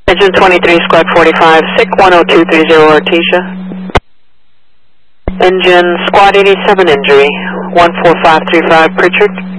Engine 23, squad 45, SIC 10230 Artesia. Engine squad 87 injury, 14535 Pritchard.